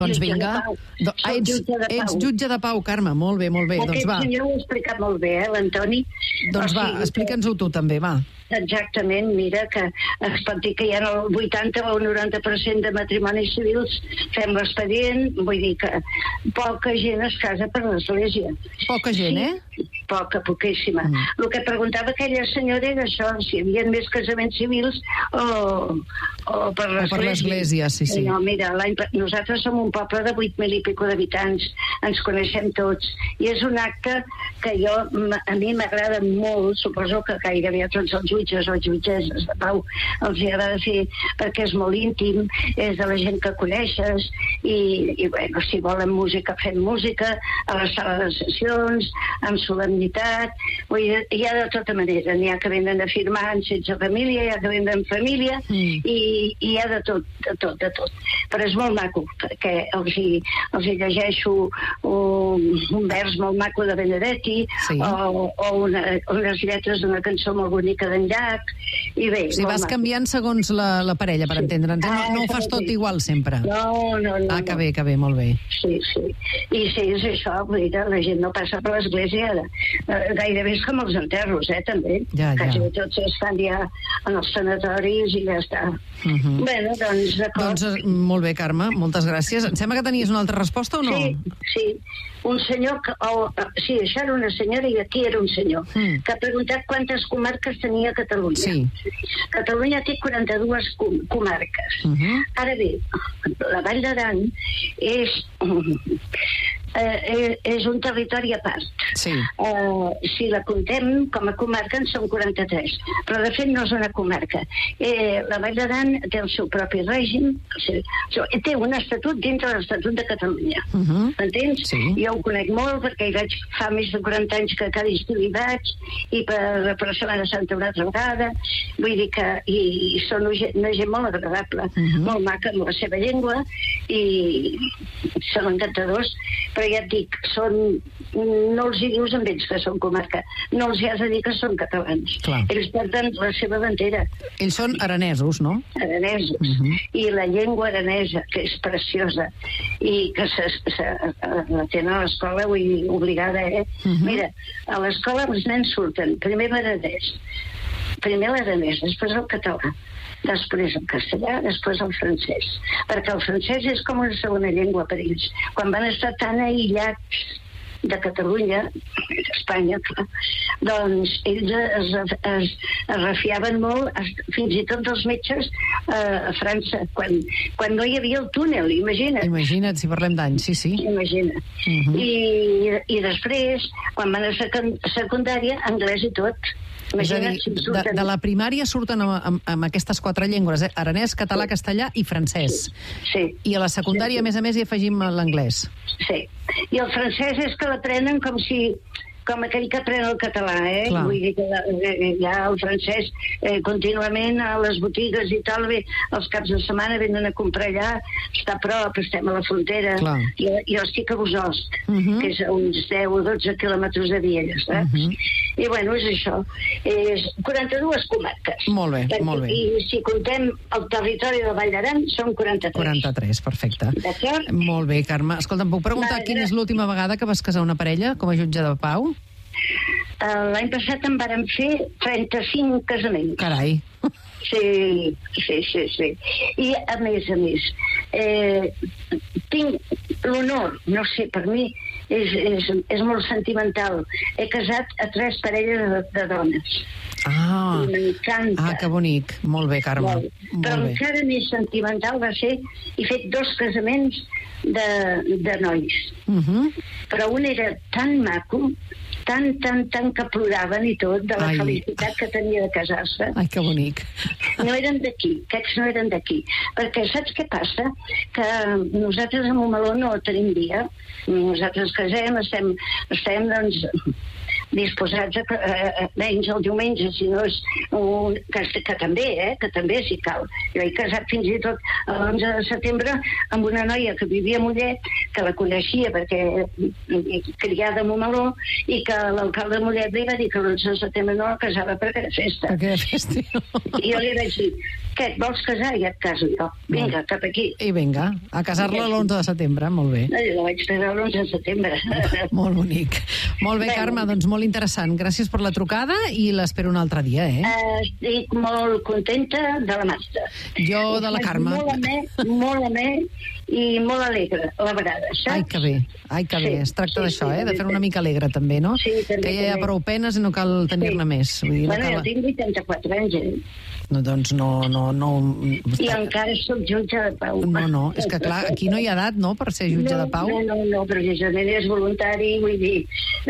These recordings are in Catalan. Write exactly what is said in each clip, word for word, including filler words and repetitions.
Doncs vinga. Do, ah, ets, ets jutge de pau, Carme. Molt bé, molt bé. Aquest doncs va. senyor ho ha explicat molt bé, eh, l'Antoni. Doncs va, explica'ns-ho tu també, va. Exactament, mira, que es pot dir que hi ha el vuitanta o el noranta per cent de matrimonis civils, fem l'expedient, vull dir que poca gent es casa per l'església. Poca gent, sí, eh? Poca, poquíssima. Mm. El que preguntava aquella senyora era això, si hi havia més casaments civils o, o per l'església. O per l'església, sí, sí. No, mira, nosaltres som un poble de vuit mil i pico d'habitants, ens coneixem tots, i és un acte que jo, a mi m'agrada molt, suposo que gairebé a tots els jutges o jutgesses de pau els hi agrada fer, perquè és molt íntim, és de la gent que coneixes, i, i bueno, si volen música, fem música, a la sala de sessions, amb solemnitat, vull dir, hi ha de tota manera, n'hi ha que venen a firmar en sense família, hi ha que venen en família, mm. i, i hi ha de tot, de tot, de tot. Però és molt maco, perquè els hi, els hi llegeixo un, un vers molt maco de Benedetti, sí. o, o una, unes lletres d'una cançó molt bonica d'en Llach, i bé... O sigui, vas maco. Canviant segons la, la parella, per sí. entendre'ns. No, no ho fas tot igual sempre. No, no, no. Ah, que no. bé, que bé, molt bé. Sí, sí. I sí, és això, vull dir, la gent no passa per l'església, gairebé és com els enterros, eh, també. Ja, ja. Quasi tots estan ja en els sanatoris i ja està. Uh -huh. Bueno, doncs, d'acord. Doncs, molt bé, Carme, moltes gràcies. Em sembla que tenies una altra resposta o no? Sí, sí. Un senyor, que, o, sí, això era una senyora i aquí era un senyor, mm. que ha preguntat quantes comarques tenia Catalunya. Sí. Catalunya té quaranta-dues com comarques. Uh -huh. Ara bé, la Vall d'Aran és... Eh, és un territori a part. Sí. Eh, si la contem com a comarca en són quaranta-tres, però de fet no és una comarca. Eh, la Vall d'Aran té el seu propi règim, o sigui, té un estatut dintre de l'Estatut de Catalunya. Uh -huh. Entens? Sí. Jo ho conec molt perquè hi vaig fa més de quaranta anys que cada estiu hi vaig, i per, per Setmana Santa una altra vegada, vull dir que i, i són una gent molt agradable, uh -huh. molt maca amb la seva llengua, i són encantadors. Però ja et dic, són, no els hi dius amb ells que són comarca, no els hi has de dir que són catalans. Clar. Ells porten la seva bandera. Ells són aranesos, no? Aranesos. Uh -huh. I la llengua aranesa, que és preciosa, i que se, se, la tenen a l'escola obligada, eh? Uh -huh. Mira, a l'escola els nens surten primer l'aranès, primer l'aranès, després el català, després el castellà, després el francès, perquè el francès és com una segona llengua per ells. Quan van estar tan aïllats de Catalunya, d'Espanya, clar, doncs ells es, es, es refiaven molt, fins i tot dels metges eh, a França, quan, quan no hi havia el túnel, imagina't. Imagina't, si parlem d'anys, sí, sí. Imagina't. Uh -huh. I, I després, quan van a secundària, anglès i tot. És a dir, de, de la primària surten amb, amb, amb aquestes quatre llengües, eh? Aranès, català, castellà i francès. Sí. sí. I a la secundària, sí, sí. a més a més, hi afegim l'anglès. Sí. I el francès és que l'aprenen com si... com aquell que aprèn el català, eh? Clar. Vull dir que hi ha el francès eh, contínuament a les botigues i tal, bé, els caps de setmana venen a comprar allà, està a prop, estem a la frontera. Jo, jo estic a Bosost, uh -huh. que és a uns deu o dotze quilòmetres de Vielles, saps? Uh -huh. I bueno, és això. És quaranta-dues comarques. Molt bé, Perquè, molt bé. I si contem el territori de Vall d'Aran, són quaranta-tres. quaranta-tres, perfecte. D'acord? Molt bé, Carme. Escolta, em puc preguntar Va, quina és l'última vegada que vas casar una parella com a jutge de pau? L'any passat en vàrem fer trenta-cinc casaments. Carai. Sí, sí, sí, sí. I a més a més, eh, tinc l'honor, no sé, per mi és, és, és molt sentimental. He casat a tres parelles de, de dones. Ah, m'encanta. Ah, que bonic. Molt bé, Carme. Molt, molt Però bé. encara més sentimental va ser, he fet dos casaments de, de nois. Uh -huh. Però un era tan maco, tan, tan, tan que ploraven i tot, de la Ai. felicitat que tenia de casar-se. Ai, que bonic. No eren d'aquí, aquests no eren d'aquí. Perquè saps què passa? Que nosaltres a Montmeló no tenim dia. Nosaltres casem, estem, estem doncs, disposats a, a, a menys el diumenge, si no és un, que, que també, eh, que també si cal. Jo he casat fins i tot l'onze de setembre amb una noia que vivia a Mollet, que la coneixia perquè criada a Montmeló, i que l'alcalde de Mollet li va dir que l'onze de setembre no la casava perquè era festa. Perquè era festa. I jo li vaig dir, què, et vols casar? I et caso jo. Vinga, cap aquí. I vinga, a casar-la l'onze de setembre, molt bé. La vaig casar l'onze de setembre. Molt bonic. Molt bé, Carme, doncs molt interessant. Gràcies per la trucada i l'espero un altre dia, eh? Estic molt contenta de la Marta. Jo de la Carme. Molt amè, molt amè i molt alegre, a la vegada, saps? Ai, que bé, ai, que bé. Sí, Es tracta sí, d'això, sí, eh? De fer sí. una mica alegre, també, no? Sí, també, que ja hi ha també. prou penes i no cal tenir-ne Sí. més. Vull dir, no Bueno, cal... jo tinc vuitanta-quatre anys, eh? No, doncs no... no, no... I encara soc jutge de pau. No, no, és que clar, aquí no hi ha edat, no?, per ser jutge no, de pau. No, no, no, precisament és voluntari, vull dir...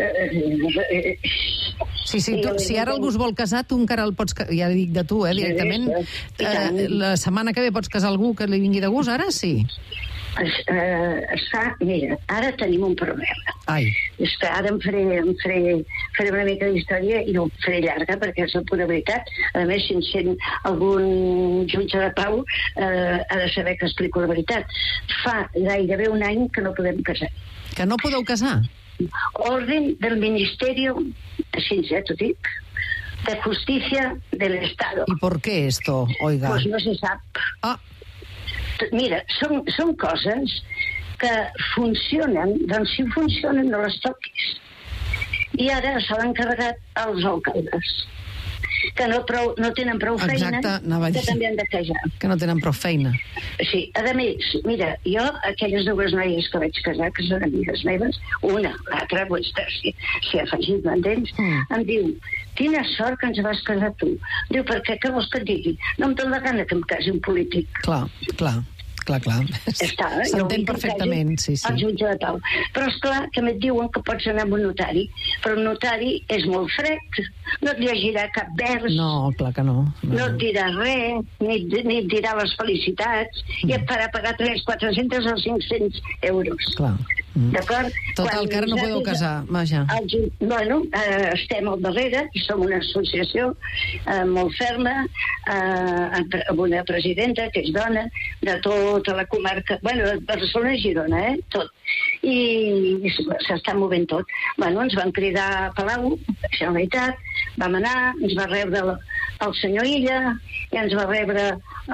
Eh, Sí, sí, tu, si ara algú es vol casar, tu encara el pots... Ja dic de tu, eh, directament. Eh, la setmana que ve pots casar algú que li vingui de gust, ara sí? Es, eh, es fa... Mira, ara tenim un problema. Ai. És que ara em faré, em faré, faré una mica d'història i no ho faré llarga, perquè és la pura veritat. A més, si em sent algun jutge de pau, eh, ha de saber que explico la veritat. Fa gairebé un any que no podem casar. Que no podeu casar? Orden del Ministerio, así ya te digo, de Justicia del Estado. ¿Y por qué esto, oiga? Pues no se sap. Ah. Mira, són, són coses que funcionen, doncs si funcionen no les toquis. I ara se l'han carregat els alcaldes, que no, prou, no tenen prou feina, Exacte, que també han de casar. Que no tenen prou feina. Sí, a més, mira, jo, aquelles dues noies que vaig casar, que són amigues meves, una, l'altra, doncs, s'hi ha afegit, m'entens? Mm. Em diu, quina sort que ens vas casar tu. Diu, per què? Què vols que et digui? No em dóna la gana que em casi un polític. Clar, clar. Clar, clar. S'entén perfectament, sí, sí. El jutge de pau. Però és clar que et diuen que pots anar amb un notari, però un notari és molt fred, no et llegirà cap vers. No, clar que no. No, no et dirà res, ni, ni et dirà les felicitats, mm. i et farà pagar tres, quatre-cents o cinc-cents euros. Clar. Mm. D'acord? Total, que ara no podeu casar, vaja. El, bueno, eh, estem al darrere, som una associació eh, molt ferma, eh, amb una presidenta que és dona, de tota la comarca, bueno, Barcelona i Girona, eh, tot. I, i s'està movent tot. Bueno, ens van cridar a Palau, a Generalitat, vam anar, ens va rebre el, el senyor Illa, i ens va rebre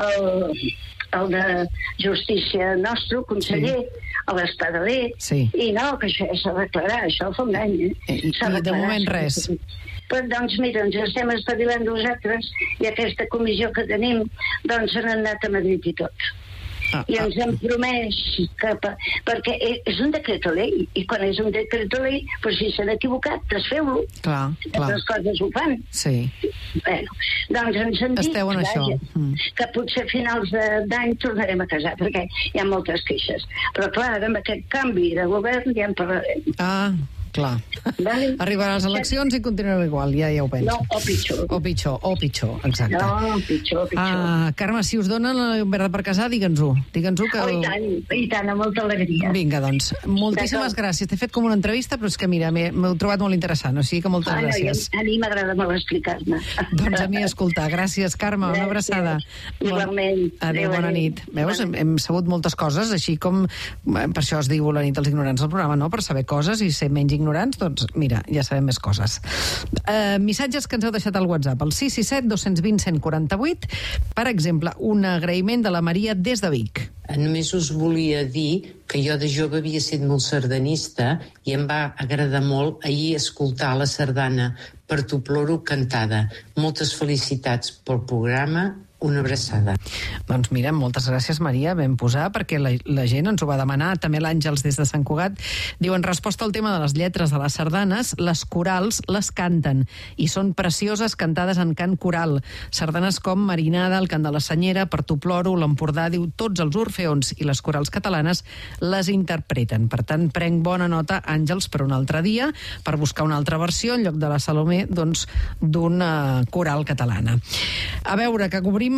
el, el de Justícia nostre, conseller, sí. A l'Espadaler, sí. I no, que això s'ha de declarar, això fa un any. Eh? I, i de moment res. Però, doncs, mira, ens estem espavilant nosaltres i aquesta comissió que tenim, doncs, han anat a Madrid i tot. Ah, I ens ah. han promès que, perquè és un decret-llei i quan és un decret-llei, doncs si s'han equivocat, desfeu-lo. Clar, clar. Les coses ho fan. Sí. Bueno, doncs ens han dit Esteu en això. Mm. que potser a finals d'any tornarem a casar, perquè hi ha moltes queixes. Però clar, amb aquest canvi de govern ja en parlarem. Ah, clar. Vale. Arribaran les eleccions i continuareu igual, ja ja ho penso. No, o pitjor. O pitjor, o pitjor, exacte. No, pitjor, pitjor. Ah, Carme, si us donen la verda per casar, digue'ns-ho. Digue'ns-ho que... Oh, i tant, i tant, amb molta alegria. Vinga, doncs, moltíssimes gràcies. T'he fet com una entrevista, però és que, mira, m'he trobat molt interessant, o sigui que moltes ah, gràcies. No, a mi m'agrada molt explicar-me. Doncs a mi escoltar. Gràcies, Carme, una abraçada. Igualment. Adéu, bona nit. Veus, hem, hem sabut moltes coses, així com, per això es diu la nit dels ignorants del programa, no?, per saber coses i ser menys ignorants, doncs, mira, ja sabem més coses. Uh, missatges que ens heu deixat al WhatsApp, el sis sis set dos dos zero cent quaranta vuit. Per exemple, un agraïment de la Maria des de Vic. Només us volia dir que jo de jove havia estat molt sardanista i em va agradar molt ahir escoltar la sardana Per tu ploro cantada. Moltes felicitats pel programa. Una abraçada. Doncs mira, moltes gràcies, Maria, vam posar, perquè la, la gent ens ho va demanar, també l'Àngels des de Sant Cugat. Diu, en resposta al tema de les lletres de les sardanes, les corals les canten, i són precioses cantades en cant coral. Sardanes com Marinada, el cant de la Senyera, Per tu ploro, l'Empordà, diu, tots els orfeons i les corals catalanes les interpreten. Per tant, prenc bona nota, Àngels, per un altre dia, per buscar una altra versió, en lloc de la Salomé, doncs, d'una coral catalana. A veure, que cobrim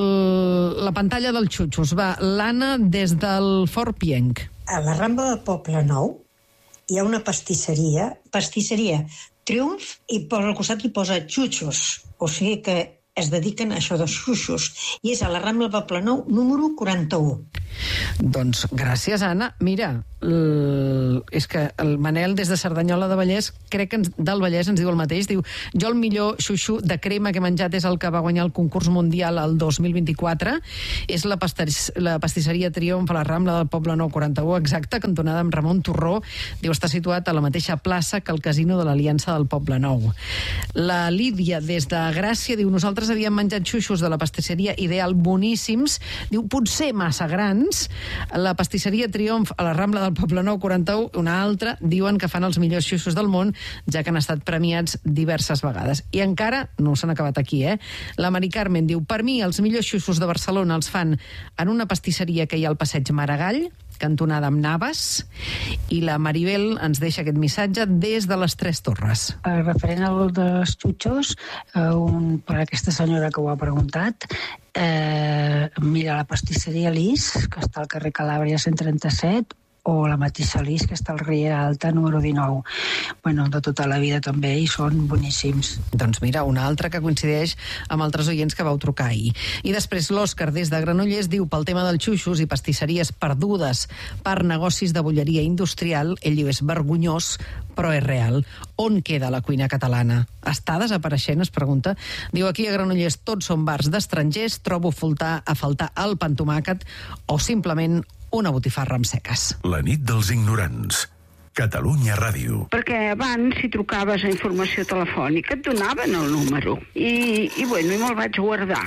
El, la pantalla del Xutxos. Va, l'Anna des del Fort Pienc. A la Rambla del Poble Nou hi ha una pastisseria, pastisseria Triomf, i per al costat hi posa Xutxos, o sigui que es dediquen a això dels xuxos, i és a la Rambla del Poble Nou, número quaranta-u. Doncs gràcies, Anna. Mira, l... és que el Manel, des de Cerdanyola de Vallès, crec que ens... del Vallès ens diu el mateix, diu, jo el millor xuxu de crema que he menjat és el que va guanyar el concurs mundial el dos mil vint-i-quatre, és la, pastis... la pastisseria Triomf a la Rambla del Poble Nou quaranta-u, exacte, cantonada amb Ramon Torró, diu, està situat a la mateixa plaça que el casino de l'Aliança del Poble Nou. La Lídia, des de Gràcia, diu, nosaltres havíem menjat xuxos de la pastisseria Ideal boníssims, diu, potser massa grans. La pastisseria Triomf a la Rambla del Poble Nou quaranta-u, una altra, diuen que fan els millors xuxos del món, ja que han estat premiats diverses vegades. I encara no s'han acabat aquí, eh? La Mari Carmen diu, per mi els millors xuxos de Barcelona els fan en una pastisseria que hi ha al passeig Maragall, cantonada amb Navas, i la Maribel ens deixa aquest missatge des de les Tres Torres. Eh, referent al dels xutxos, eh, un, per aquesta senyora que ho ha preguntat, eh, mira la pastisseria Lis, que està al carrer Calàbria cent trenta-set, o la mateixa Lis, que està al Riera Alta, número dinou. Bueno, de tota la vida també, i són boníssims. Doncs mira, una altra que coincideix amb altres oients que vau trucar ahir. I després l'Òscar, des de Granollers, diu, pel tema dels xuxos i pastisseries perdudes per negocis de bolleria industrial, ell diu, és vergonyós, però és real. On queda la cuina catalana? Està desapareixent, es pregunta. Diu, aquí a Granollers tots són bars d'estrangers, trobo faltar, a faltar el pa amb tomàquet o simplement una botifarra amb seques. La nit dels ignorants. Catalunya Ràdio. Perquè abans, si trucaves a informació telefònica, et donaven el número. I, i bueno, i me'l vaig guardar.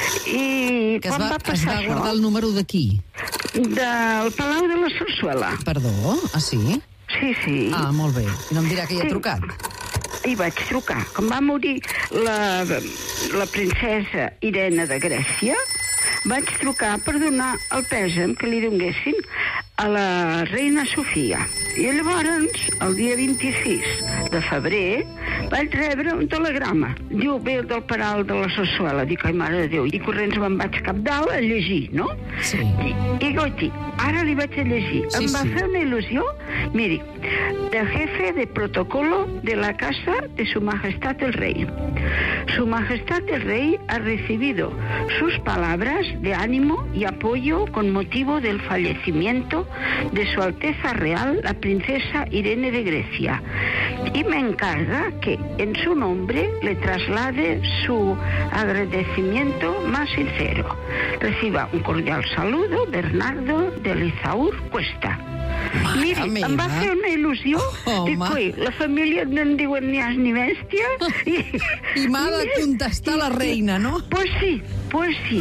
I que es quan va, va passar es va això? guardar el número de qui? Del Palau de la Sarsuela. Perdó? Ah, sí? Sí, sí. Ah, molt bé. I no em dirà que hi ha Sí. trucat? I vaig trucar. Quan va morir la, la princesa Irene de Grècia, vaig trucar per donar el pèsam que li donguessin a la reina Sofia. I llavors, el dia vint-i-sis de febrer, vaig rebre un telegrama. Diu, ve del Palau de la Sarsuela. Dic, ai, mare de Déu. I corrents me'n vaig cap dalt a llegir, no? Sí. I, i goiti, ara li vaig a llegir. Sí, em va sí. fer una il·lusió. Miri, de jefe de protocolo de la casa de Su Majestad el Rey. Su Majestad el Rey ha recibido sus palabras de ánimo y apoyo con motivo del fallecimiento de Su Alteza Real, la princesa Irene de Grecia, y me encarga que en su nombre le traslade su agradecimiento más sincero. Reciba un cordial saludo, Bernardo de Lizaur Cuesta. Mare Miri, meva. em va fer una il·lusió. Home. Dic, ui, la família no en diuen ni as ni bèstia. I, I m'ha de contestar la reina, no? Pues sí, pues sí.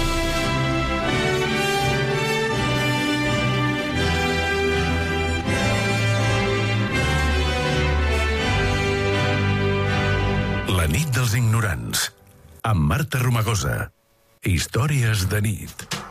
La nit dels ignorants. Amb Marta Romagosa. Històries de nit.